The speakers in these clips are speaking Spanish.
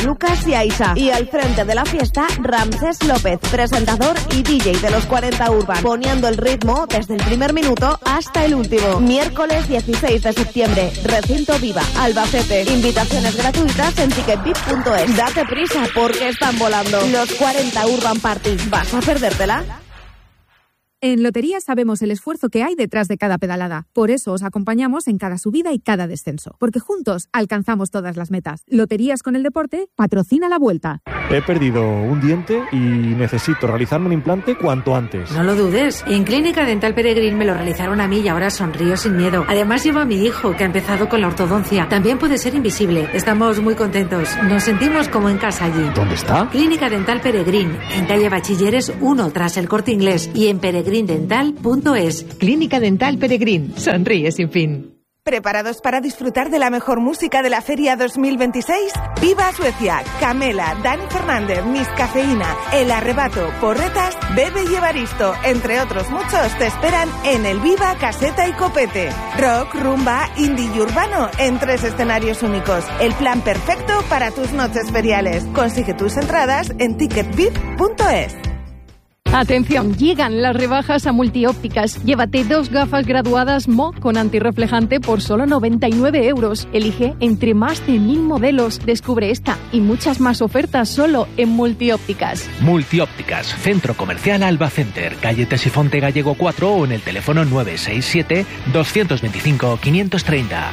Lucas y Aisha. Y al frente de la fiesta, Ramsés López, presentador y DJ de los 40 Urban, poniendo el ritmo desde el primer minuto hasta el último. Miércoles 16 de septiembre, Recinto Viva, Albacete. Invitaciones gratuitas en ticketbip.es. Date prisa porque están volando. Los 40 Urban Party. ¿Vas a perdértela? En Loterías sabemos el esfuerzo que hay detrás de cada pedalada. Por eso os acompañamos en cada subida y cada descenso. Porque juntos alcanzamos todas las metas. Loterías con el deporte patrocina la Vuelta. He perdido un diente y necesito realizarme un implante cuanto antes. No lo dudes. En Clínica Dental Peregrín me lo realizaron a mí y ahora sonrío sin miedo. Además llevo a mi hijo, que ha empezado con la ortodoncia. También puede ser invisible. Estamos muy contentos. Nos sentimos como en casa allí. ¿Dónde está? Clínica Dental Peregrín, en calle Bachilleres 1, tras el Corte Inglés, y en peregrindental.es. Clínica Dental Peregrín. Sonríe sin fin. ¿Preparados para disfrutar de la mejor música de la Feria 2026? ¡Viva Suecia! Camela, Dani Fernández, Miss Cafeína, El Arrebato, Porretas, Bebe y Evaristo, entre otros muchos, te esperan en el Viva Caseta y Copete. Rock, rumba, indie y urbano en 3 escenarios únicos. El plan perfecto para tus noches feriales. Consigue tus entradas en ticketbip.es. Atención, llegan las rebajas a Multiópticas. Llévate 2 gafas graduadas Mo con antirreflejante por solo 99 €. Elige entre más de 1000 modelos. Descubre esta y muchas más ofertas solo en Multiópticas. Multiópticas, Centro Comercial Alba Center, calle Tesifonte Gallego 4 o en el teléfono 967 225 530.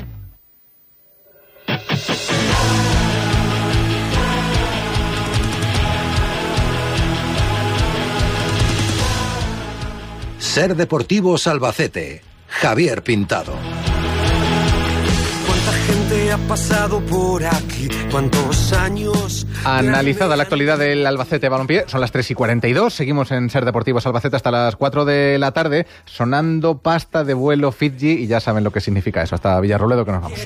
Ser Deportivos Albacete, Javier Pintado. ¿Cuánta gente ha pasado por aquí? ¿Cuántos años? Analizada la actualidad del Albacete Balompié, son las 3:42, seguimos en Ser Deportivos Albacete hasta las 4 de la tarde, sonando pasta de vuelo Fiji, y ya saben lo que significa eso, hasta Villarroledo que nos vamos.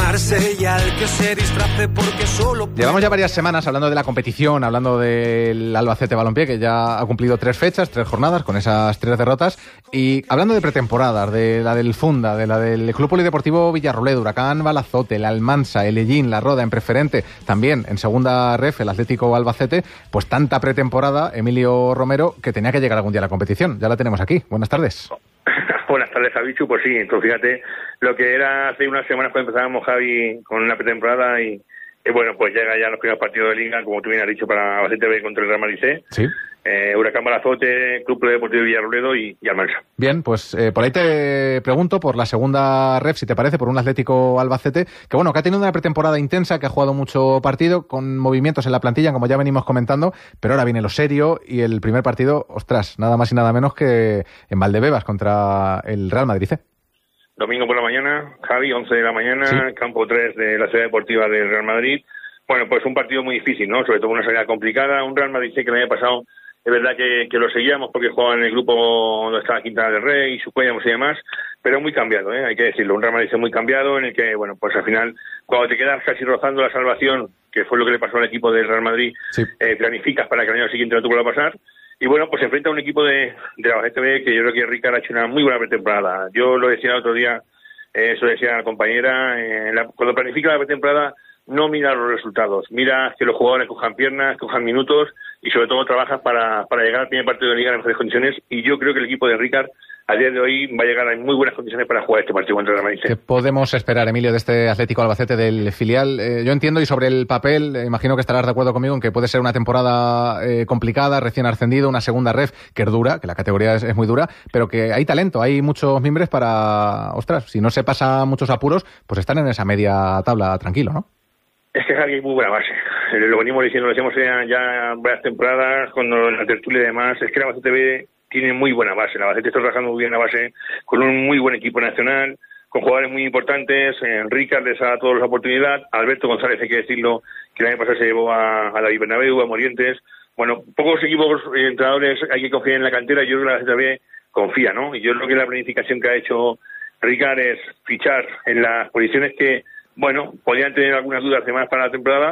Llevamos ya varias semanas hablando de la competición, hablando del Albacete Balompié, que ya ha cumplido 3 fechas, 3 jornadas, con esas 3 derrotas, y hablando de pretemporadas, de la del Funda, de la del Club Polideportivo Villarroledo, Huracán Balazote, el Almansa, el Ellín, la Roda en preferente, también en segunda ref el Atlético Albacete, pues tanta pretemporada, Emilio Romero, que tenía que llegar algún día a la competición. Ya la tenemos aquí. Buenas tardes. Buenas tardes, Javichu. Pues sí, entonces fíjate, lo que era hace unas semanas cuando empezábamos, Javi, con una pretemporada y bueno, pues llega ya los primeros partidos de Liga, como tú bien has dicho, para Albacete B contra el Real Madrid C. Sí. Huracán Balazote, Club Deportivo Villarroledo y Almansa. Bien, pues por ahí te pregunto por la segunda ref, si te parece, por un Atlético Albacete, que bueno, que ha tenido una pretemporada intensa, que ha jugado mucho partido, con movimientos en la plantilla, como ya venimos comentando, pero ahora viene lo serio y el primer partido, ostras, nada más y nada menos que en Valdebebas contra el Real Madrid C. Domingo por la mañana, Javi, 11 de la mañana, sí. Campo 3 de la Ciudad Deportiva del Real Madrid. Bueno, pues un partido muy difícil, ¿no? Sobre todo una salida complicada, un Real Madrid C que el año pasado es verdad que lo seguíamos porque jugaba en el grupo donde estaba Quintana del Rey y Sucuellamos y demás, pero muy cambiado, hay que decirlo, un Real Madrid muy cambiado en el que, bueno, pues al final, cuando te quedas casi rozando la salvación, que fue lo que le pasó al equipo del Real Madrid, sí. Planificas para que el año siguiente no te vuelva a pasar, y bueno, pues se enfrenta a un equipo de la Albacete B que yo creo que Ricard ha hecho una muy buena pretemporada. Yo lo decía el otro día, eso decía la compañera, cuando planifica la pretemporada, no mira los resultados, mira que los jugadores cojan piernas, cojan minutos y sobre todo trabajas para llegar al primer partido de Liga en mejores condiciones, y yo creo que el equipo de Ricard a día de hoy va a llegar en muy buenas condiciones para jugar este partido contra el Real Madrid. ¿Qué podemos esperar, Emilio, de este Atlético Albacete del filial? Yo entiendo, y sobre el papel, imagino que estarás de acuerdo conmigo en que puede ser una temporada complicada, recién ascendido, una segunda ref que es dura, que la categoría es muy dura, pero que hay talento, hay muchos mimbres para, ostras, si no se pasa muchos apuros, pues están en esa media tabla tranquilo, ¿no? Es que Javi, hay muy buena base. Lo venimos diciendo, lo decíamos ya varias temporadas, cuando la tertulia y demás, es que la Albacete B tiene muy buena base. La Albacete está trabajando muy bien la base, con un muy buen equipo nacional, con jugadores muy importantes. Ricard les ha dado todas las oportunidades. Alberto González, hay que decirlo, que el año pasado se llevó a David Bernabéu, a Morientes. Bueno, pocos equipos entrenadores hay que confiar en la cantera. Yo creo que la Albacete B confía, ¿no? Y yo creo que la planificación que ha hecho Ricard es fichar en las posiciones que, bueno, podrían tener algunas dudas de más para la temporada,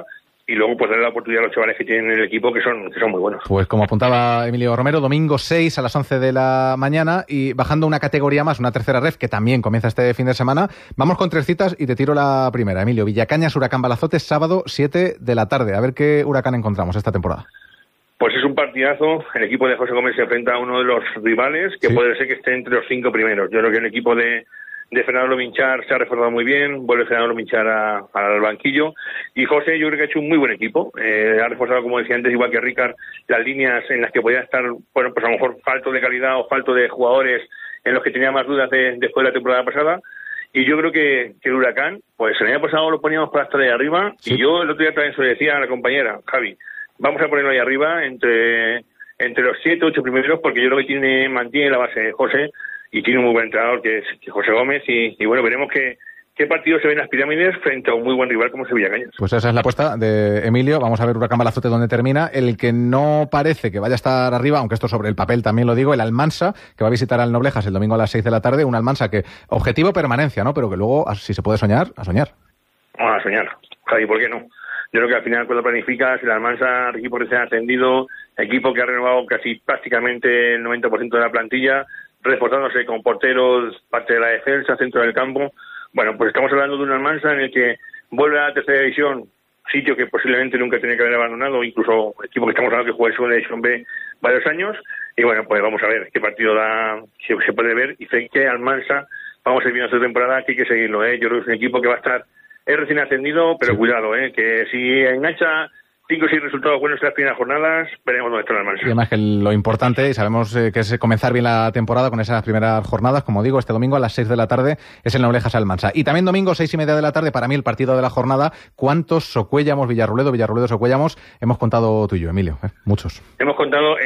y luego pues darle la oportunidad a los chavales que tienen en el equipo que son muy buenos. Pues como apuntaba Emilio Romero, domingo 6 a las 11 de la mañana y bajando una categoría más, una tercera ref que también comienza este fin de semana. Vamos con 3 citas y te tiro la primera, Emilio. Villacañas, Huracán Balazote, sábado 7 de la tarde. A ver qué Huracán encontramos esta temporada. Pues es un partidazo. El equipo de José Gómez se enfrenta a uno de los rivales que puede ser que esté entre los 5 primeros. Yo creo que el equipo de Fernando Lominchar se ha reforzado muy bien, vuelve Fernando Lominchar al banquillo, y José yo creo que ha hecho un muy buen equipo, ha reforzado, como decía antes, igual que Ricard, las líneas en las que podía estar, bueno, pues a lo mejor falto de calidad o falto de jugadores en los que tenía más dudas después de la temporada pasada, y yo creo que el Huracán, pues el año pasado lo poníamos para estar ahí arriba, y yo el otro día también se lo decía a la compañera, Javi, vamos a ponerlo ahí arriba, entre los 7, 8 primeros, porque yo creo que mantiene la base de José, y tiene un muy buen entrenador que es José Gómez y bueno, veremos qué partidos se ven en las Pirámides frente a un muy buen rival como Sevilla Cañas. Pues esa es la apuesta de Emilio. Vamos a ver Huracán Balazote donde termina. El que no parece que vaya a estar arriba, aunque esto sobre el papel también lo digo, el Almansa, que va a visitar al Noblejas el domingo a las 6 de la tarde, un Almansa que objetivo permanencia, ¿no? Pero que luego, si se puede soñar, a soñar. Vamos a soñar, Javi, ¿por qué no? Yo creo que al final cuando planificas, el Almansa, equipo recién ascendido, equipo que ha renovado casi prácticamente el 90% de la plantilla, reforzándose con porteros, parte de la defensa, centro del campo. Bueno, pues estamos hablando de un Almansa en el que vuelve a la tercera división, sitio que posiblemente nunca tenía que haber abandonado, incluso equipo que estamos hablando que juega en segunda división B varios años. Y bueno, pues vamos a ver qué partido se puede ver. Y sé que Almansa, vamos a ir viendo esta temporada, que hay que seguirlo, Yo creo que es un equipo que va a estar, es recién ascendido, pero cuidado, que si engancha 5 o 6 resultados buenos en las primeras jornadas, veremos dónde está el Almansa. Y además que lo importante, y sabemos que es comenzar bien la temporada con esas primeras jornadas, como digo, este domingo a las 6 de la tarde es el Noblejas Almansa. Y también domingo 6:30 de la tarde, para mí el partido de la jornada. ¿Cuántos Socuéllamos, Villarruledo Socuéllamos hemos contado tú y yo, Emilio? Muchos. Hemos contado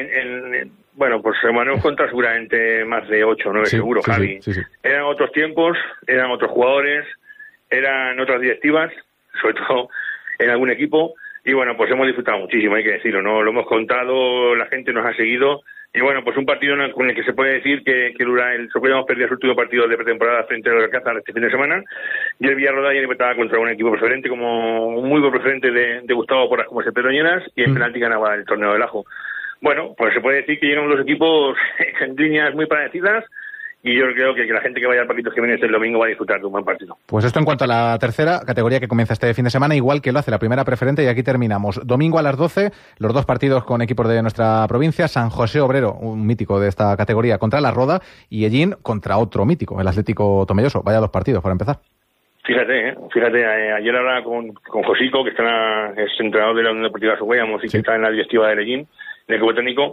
bueno, pues hemos contado seguramente más de 8 o 9 seguro, Javi. Sí. Eran otros tiempos, eran otros jugadores, eran otras directivas, sobre todo en algún equipo. Y bueno, pues hemos disfrutado muchísimo, hay que decirlo, ¿no? Lo hemos contado, la gente nos ha seguido. Y bueno, pues un partido con el que se puede decir que el Socuéllamos perdió su último partido de pretemporada frente al Alcázar este fin de semana. Y el Villarroda ya empezaba contra un equipo preferente, como un muy buen preferente de Gustavo Porras como Pedroñeras, y en penalti ganaba el Torneo del Ajo. Bueno, pues se puede decir que llegan los equipos en líneas muy parecidas. Y yo creo que la gente que vaya al Paquito Jiménez el domingo va a disfrutar de un buen partido. Pues esto en cuanto a la tercera categoría que comienza este fin de semana, igual que lo hace la primera preferente, y aquí terminamos. Domingo a las 12, los 2 partidos con equipos de nuestra provincia. San José Obrero, un mítico de esta categoría, contra La Roda, y Ellín contra otro mítico, el Atlético Tomelloso. Vaya 2 partidos para empezar. Fíjate, ayer hablaba con Josico, que es entrenador de la Unión Deportiva Socuéllamos y que está en la directiva de Ellín, en el equipo técnico.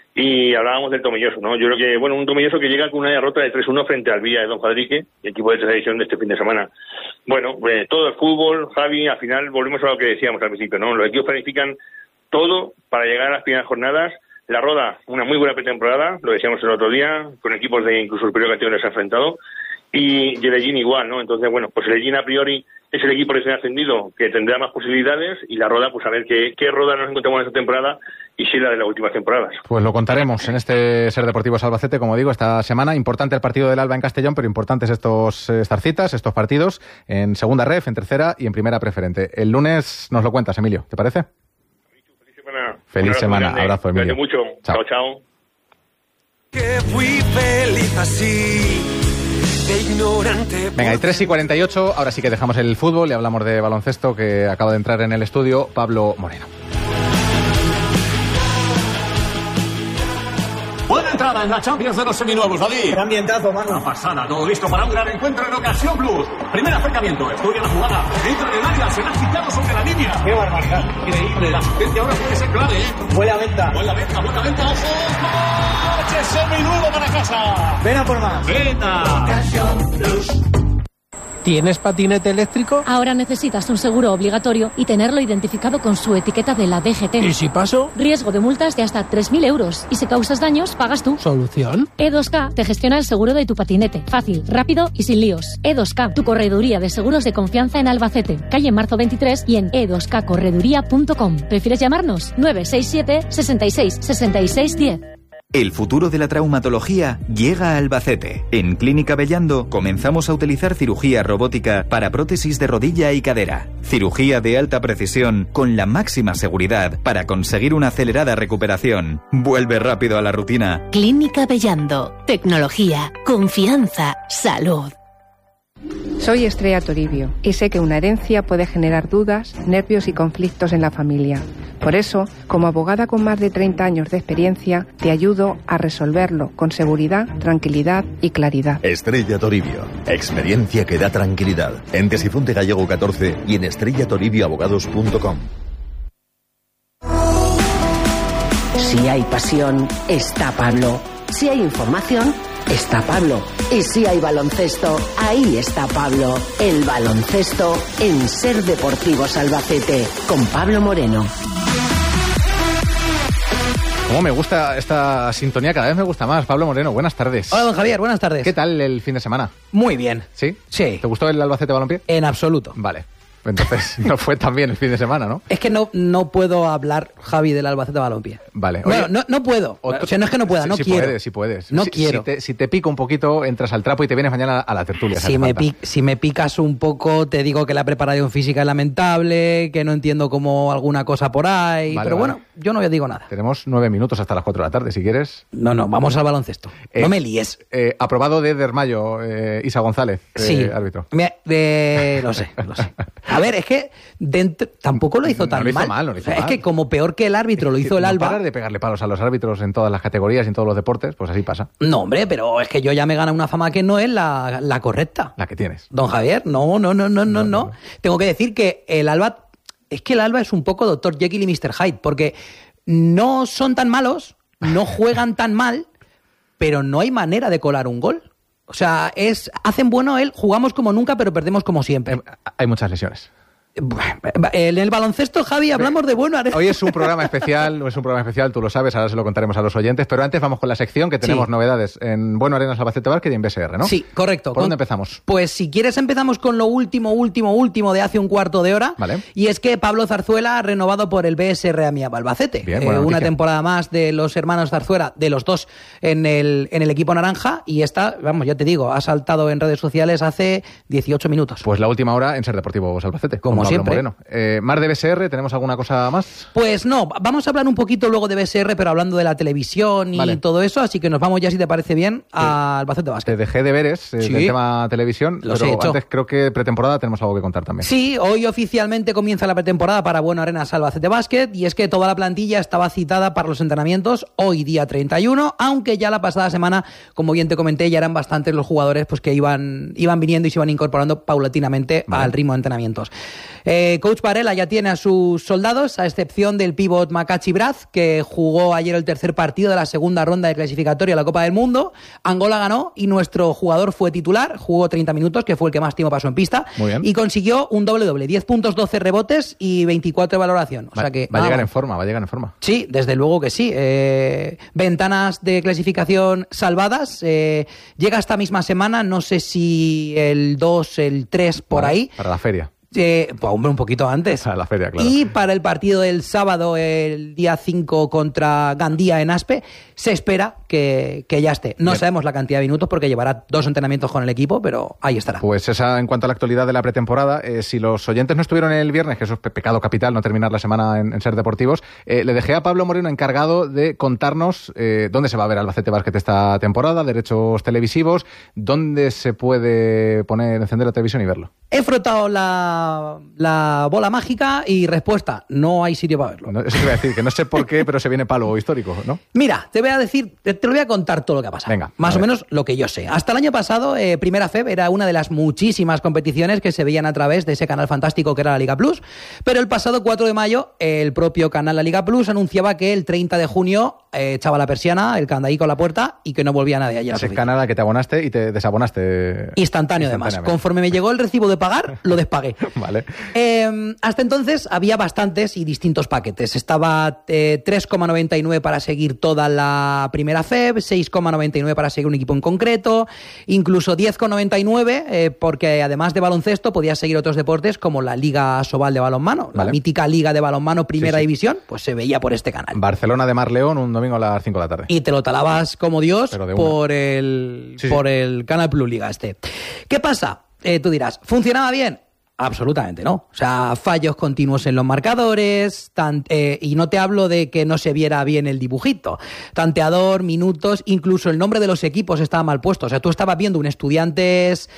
Y hablábamos del Tomelloso, ¿no? Yo creo que, un Tomelloso que llega con una derrota de 3-1 frente al Villa de Don Fadrique, equipo de tercera división de este fin de semana. Bueno, todo el fútbol, Javi, al final volvemos a lo que decíamos al principio, ¿no? Los equipos planifican todo para llegar a las primeras jornadas. La Roda, una muy buena pretemporada, lo decíamos el otro día, con equipos de incluso superior categoría se ha enfrentado. Y el Ellín igual, ¿no? Entonces, pues el Ellín a priori es el equipo recién ascendido que tendrá más posibilidades, y La Roda, pues a ver qué Roda nos encontramos en esta temporada y si la de las últimas temporadas. Pues lo contaremos en este Ser Deportivos Albacete, como digo, esta semana. Importante el partido del Alba en Castellón, pero importantes estas citas, estos partidos en segunda ref, en tercera y en primera preferente. El lunes nos lo cuentas, Emilio, ¿te parece? Feliz semana. Feliz semana. Abrazo, Emilio. Cuídate mucho. Chao. Que fui feliz así. Venga, y 3:48, ahora sí que dejamos el fútbol y hablamos de baloncesto, que acaba de entrar en el estudio Pablo Moreno. Buena entrada en la Champions de los seminuevos, David. Qué ambientazo, mano. Una pasada, todo listo para un gran encuentro en Ocasión Plus. Primer acercamiento, estudia la jugada, entra en el área, se la ha quitado sobre la línea. Qué barbaridad. Increíble, la asistencia ahora puede ser clave. Buena venta. Buena venta, ¡ojo! ¡Coche seminuevo para casa! Ven a por más. ¡Venta! Ocasión Plus. ¿Tienes patinete eléctrico? Ahora necesitas un seguro obligatorio y tenerlo identificado con su etiqueta de la DGT. ¿Y si paso? Riesgo de multas de hasta 3.000 euros. Y si causas daños, pagas tú. ¿Solución? E2K te gestiona el seguro de tu patinete. Fácil, rápido y sin líos. E2K, tu correduría de seguros de confianza en Albacete. Calle Marzo 23 y en e2kcorreduría.com. ¿Prefieres llamarnos? 967 66 66 10. El futuro de la traumatología llega a Albacete. En Clínica Bellando comenzamos a utilizar cirugía robótica para prótesis de rodilla y cadera. Cirugía de alta precisión con la máxima seguridad para conseguir una acelerada recuperación. Vuelve rápido a la rutina. Clínica Bellando. Tecnología, confianza, salud. Soy Estrella Toribio y sé que una herencia puede generar dudas, nervios y conflictos en la familia. Por eso, como abogada con más de 30 años de experiencia, te ayudo a resolverlo con seguridad, tranquilidad y claridad. Estrella Toribio. Experiencia que da tranquilidad. En Tesifonte Gallego 14 y en estrellatoribioabogados.com. Si hay pasión, está Pablo. Si hay información, está Pablo. Y si hay baloncesto, ahí está Pablo. El baloncesto en Ser Deportivos Albacete, con Pablo Moreno. Cómo me gusta esta sintonía, cada vez me gusta más. Pablo Moreno, buenas tardes. Hola, don Javier, buenas tardes. ¿Qué tal el fin de semana? Muy bien. ¿Sí? Sí. ¿Te gustó el Albacete Balompié? En absoluto. Vale. Entonces no fue tan bien el fin de semana, ¿no? Es que no puedo hablar, Javi, del Albacete Balompié. Vale. Oye, no puedo. O sea, no es que no pueda, no quiero. Sí puedes. No quiero. Si te pico un poquito, entras al trapo y te vienes mañana a la tertulia. Si me picas un poco, te digo que la preparación física es lamentable, que no entiendo como alguna cosa por ahí. Vale, pero bueno, yo no digo nada. Tenemos 9 minutos hasta las 4 de la tarde, si quieres. No, vamos al baloncesto. No me líes. Aprobado de Dermayo, Isa González, árbitro. Lo sé. A ver, es que tampoco lo hizo tan mal. No lo hizo mal. Es que como peor que el árbitro lo hizo el Alba. No parar de pegarle palos a los árbitros en todas las categorías y en todos los deportes, pues así pasa. No, hombre, pero es que yo ya me gano una fama que no es la correcta. La que tienes. Don Javier, no. Tengo que decir que el Alba es un poco Dr. Jekyll y Mr. Hyde, porque no son tan malos, no juegan tan mal, pero no hay manera de colar un gol. O sea, hacen bueno jugamos como nunca, pero perdemos como siempre. Hay muchas lesiones. En el baloncesto, Javi, hablamos de bueno. Hoy es un programa especial, tú lo sabes, ahora se lo contaremos a los oyentes, pero antes vamos con la sección que tenemos novedades en Bueno Arenas Albacete Basket y en BSR, ¿no? Sí, correcto. ¿Por dónde empezamos? Pues si quieres empezamos con lo último de hace un cuarto de hora. Vale. Y es que Pablo Zarzuela ha renovado por el BSR Amiab Albacete. Bien, una temporada más de los hermanos Zarzuela, de los dos en el equipo naranja, y esta, vamos, ya te digo, ha saltado en redes sociales hace 18 minutos. Pues la última hora en Ser Deportivos Albacete. Como siempre. Moreno. ¿Más de BSR? ¿Tenemos alguna cosa más? Pues no, vamos a hablar un poquito luego de BSR, pero hablando de la televisión y todo eso, así que nos vamos ya, si te parece bien, a Albacete Basket. Te dejé deberes del tema televisión, pero antes creo que pretemporada tenemos algo que contar también. Sí, hoy oficialmente comienza la pretemporada para Bueno Arenas Albacete Basket, y es que toda la plantilla estaba citada para los entrenamientos hoy día 31, aunque ya la pasada semana, como bien te comenté, ya eran bastantes los jugadores pues que iban viniendo y se iban incorporando paulatinamente al ritmo de entrenamientos. Coach Varela ya tiene a sus soldados, a excepción del pívot Makachi Braz, que jugó ayer el tercer partido de la segunda ronda de clasificatoria a la Copa del Mundo. Angola ganó y nuestro jugador fue titular, jugó 30 minutos, que fue el que más tiempo pasó en pista, y consiguió un doble-doble, 10 puntos, 12 rebotes y 24 de valoración. O sea que, va a llegar en forma. Sí, desde luego que sí. Ventanas de clasificación salvadas. Llega esta misma semana, no sé si el 2, el 3, por ahí. Para la feria. Pues, hombre, un poquito antes. Para la feria, claro. Y para el partido del sábado, el día 5 contra Gandía en Aspe, se espera que ya esté. No sabemos la cantidad de minutos porque llevará 2 entrenamientos con el equipo, pero ahí estará. Pues esa en cuanto a la actualidad de la pretemporada. Si los oyentes no estuvieron el viernes, que eso es pecado capital, no terminar la semana en Ser Deportivos, le dejé a Pablo Moreno encargado de contarnos dónde se va a ver Albacete Basket esta temporada, derechos televisivos, dónde se puede encender la televisión y verlo. He frotado la bola mágica y respuesta, no hay sitio para verlo. No, eso te voy a decir, que no sé por qué, pero se viene palo histórico, ¿no? Mira, te lo voy a contar todo lo que ha pasado. Venga, más o menos lo que yo sé. Hasta el año pasado, Primera FEB era una de las muchísimas competiciones que se veían a través de ese canal fantástico que era la Liga Plus, pero el pasado 4 de mayo, el propio canal La Liga Plus anunciaba que el 30 de junio echaba la persiana, el candaíco a la puerta y que no volvía nadie allí. Ese canal al que te abonaste y te desabonaste. Instantáneo además. Conforme me llegó el recibo de pagar, lo despagué. Vale. Hasta entonces había bastantes y distintos paquetes. Estaba 3,99 para seguir toda la primera FEB, 6,99 para seguir un equipo en concreto, incluso 10,99 porque además de baloncesto podías seguir otros deportes como la Liga Sobal de balonmano, la mítica Liga de balonmano Primera División, pues se veía por este canal. Barcelona de Mar León un domingo a las 5 de la tarde. Y te lo talabas como Dios por el Canal Plus Liga este. ¿Qué pasa? Tú dirás, ¿funcionaba bien? Absolutamente no. O sea, fallos continuos en los marcadores, y no te hablo de que no se viera bien el dibujito. Tanteador, minutos, incluso el nombre de los equipos estaba mal puesto. O sea, tú estabas viendo un Estudiantes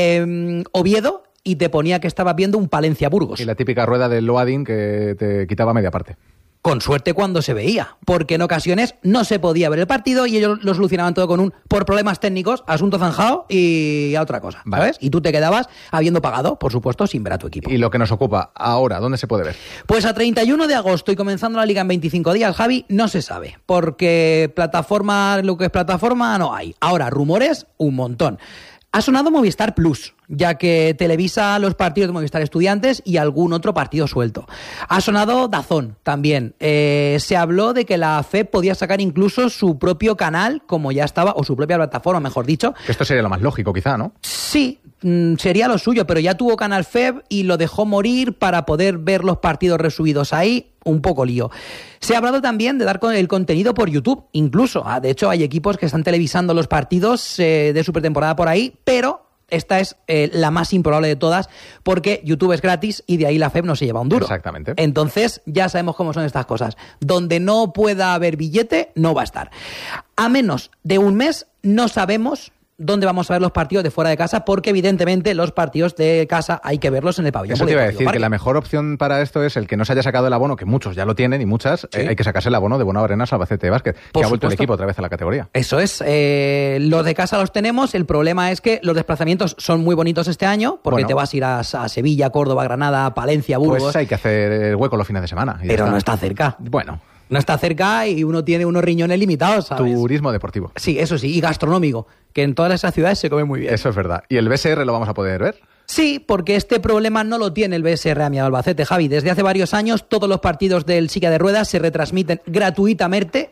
Oviedo y te ponía que estabas viendo un Palencia Burgos. Y la típica rueda del loading que te quitaba media parte. Con suerte cuando se veía, porque en ocasiones no se podía ver el partido y ellos lo solucionaban todo con por problemas técnicos, asunto zanjado y a otra cosa, ¿sabes? Y tú te quedabas habiendo pagado, por supuesto, sin ver a tu equipo. Y lo que nos ocupa ahora, ¿dónde se puede ver? Pues a 31 de agosto y comenzando la liga en 25 días, Javi, no se sabe, porque lo que es plataforma no hay. Ahora, rumores, un montón. Ha sonado Movistar Plus, ya que televisa los partidos de Movistar Estudiantes y algún otro partido suelto. Ha sonado DAZN también. Se habló de que la FEB podía sacar incluso su propio canal, como ya estaba, o su propia plataforma, mejor dicho. Esto sería lo más lógico, quizá, ¿no? Sí, sería lo suyo, pero ya tuvo canal FEB y lo dejó morir para poder ver los partidos resubidos ahí. Un poco lío. Se ha hablado también de dar el contenido por YouTube, incluso. De hecho, hay equipos que están televisando los partidos de su pretemporada por ahí, pero esta es la más improbable de todas, porque YouTube es gratis y de ahí la FEB no se lleva un duro. Exactamente. Entonces, ya sabemos cómo son estas cosas. Donde no pueda haber billete, no va a estar. A menos de un mes, no sabemos dónde vamos a ver los partidos de fuera de casa, porque evidentemente los partidos de casa hay que verlos en el pabellón. Eso te iba a decir, que la mejor opción para esto es el que no se haya sacado el abono, que muchos ya lo tienen y muchas, hay que sacarse el abono de Buena Arenas Albacete Básquet, que ha vuelto el equipo otra vez a la categoría. Eso es, los de casa los tenemos, el problema es que los desplazamientos son muy bonitos este año, porque te vas a ir a Sevilla, Córdoba, Granada, Palencia, Burgos. Pues hay que hacer el hueco los fines de semana. Pero no está cerca. Bueno. No está cerca y uno tiene unos riñones limitados, ¿sabes? Turismo deportivo. Sí, eso sí, y gastronómico, que en todas esas ciudades se come muy bien. Eso es verdad. ¿Y el BSR lo vamos a poder ver? Sí, porque este problema no lo tiene el BSR Amiado Albacete, Javi. Desde hace varios años todos los partidos del Silla de Ruedas se retransmiten gratuitamente.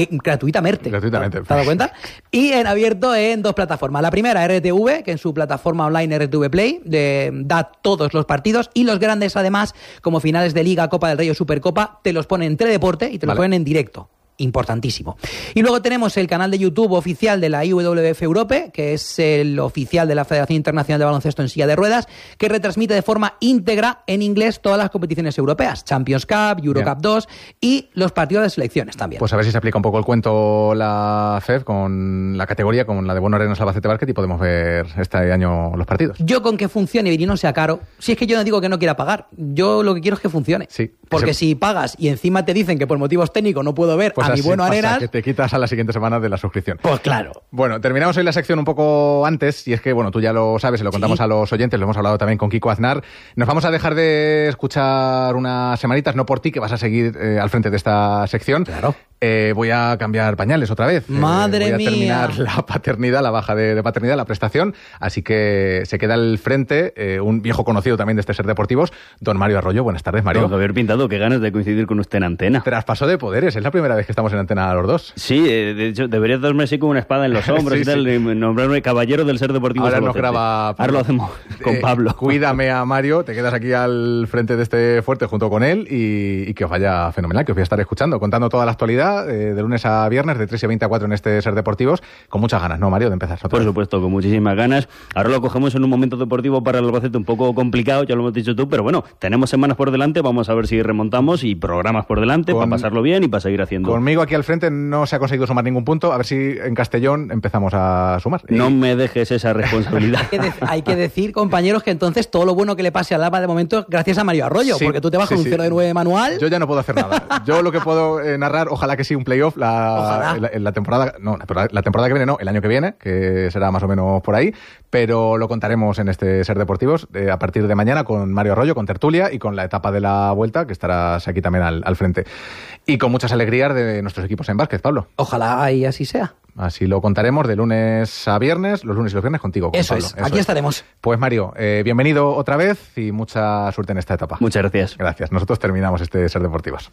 ¿Te has dado cuenta? Y en abierto en dos plataformas. La primera, RTV, que en su plataforma online RTV Play da todos los partidos, y los grandes además, como finales de Liga, Copa del Rey o Supercopa, te los ponen en Teledeporte y te los ponen en directo. Importantísimo. Y luego tenemos el canal de YouTube oficial de la IWF Europe, que es el oficial de la Federación Internacional de Baloncesto en Silla de Ruedas, que retransmite de forma íntegra en inglés todas las competiciones europeas, Champions Cup, Eurocup 2 y los partidos de selecciones también. Pues a ver si se aplica un poco el cuento la FEB con la categoría, con la de Buena Arenas Albacete Básquet, y podemos ver este año los partidos. Yo con que funcione y no sea caro, si es que yo no digo que no quiera pagar, yo lo que quiero es que funcione. Sí. Porque si pagas y encima te dicen que por motivos técnicos no puedo ver a mi Bueno Arenas, que te quitas a la siguiente semana de la suscripción. Pues claro. Bueno, terminamos hoy la sección un poco antes, y es que, bueno, tú ya lo sabes, se lo contamos a los oyentes, lo hemos hablado también con Kiko Aznar. Nos vamos a dejar de escuchar unas semanitas, no por ti, que vas a seguir al frente de esta sección. Claro. Voy a cambiar pañales otra vez. Madre mía. Voy a terminar la paternidad, la baja de paternidad, la prestación. Así que se queda al frente un viejo conocido también de este Ser Deportivos, don Mario Arroyo. Buenas tardes, Mario. Don Javier Pintado, qué ganas de coincidir con usted en antena. Traspaso de poderes, es la primera vez que estamos en antena los dos. Sí, de hecho, deberías darme así como una espada en los hombros y tal, y nombrarme caballero del Ser Deportivos. Ahora nos graba... Ahora lo hacemos con Pablo. Cuídame a Mario, te quedas aquí al frente de este fuerte junto con él, y que os vaya fenomenal, que os voy a estar escuchando, contando toda la actualidad de lunes a viernes, de 3 y 20 a 4 en este Ser Deportivos, con muchas ganas, ¿no, Mario, de empezar? Por supuesto, con muchísimas ganas. Ahora lo cogemos en un momento deportivo para el Albacete un poco complicado, ya lo hemos dicho tú, pero bueno, tenemos semanas por delante, vamos a ver si remontamos, y programas por delante para pasarlo bien y para seguir haciendo. Conmigo aquí al frente no se ha conseguido sumar ningún punto, a ver si en Castellón empezamos a sumar. No me dejes esa responsabilidad. Hay que decir, compañeros, que entonces todo lo bueno que le pase al Alba de momento gracias a Mario Arroyo, porque tú te vas con un 0 de 9 manual. Yo ya no puedo hacer nada. Yo lo que puedo narrar, ojalá que sí, un playoff en la temporada, no, la temporada que viene no, el año que viene, que será más o menos por ahí, pero lo contaremos en este Ser Deportivos a partir de mañana con Mario Arroyo, con tertulia y con la etapa de la vuelta, que estarás aquí también al frente. Y con muchas alegrías de nuestros equipos en básquet, Pablo. Ojalá y así sea. Así lo contaremos de lunes a viernes, los lunes y los viernes contigo. Con Eso Pablo. es, aquí estaremos. Pues Mario, bienvenido otra vez y mucha suerte en esta etapa. Muchas gracias. Gracias. Nosotros terminamos este Ser Deportivos.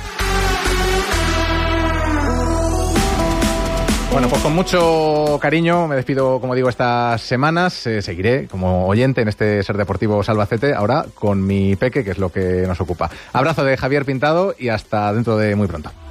Bueno, pues con mucho cariño me despido, como digo, estas semanas. Seguiré como oyente en este Ser Deportivos Albacete, ahora con mi peque, que es lo que nos ocupa. Abrazo de Javier Pintado y hasta dentro de muy pronto.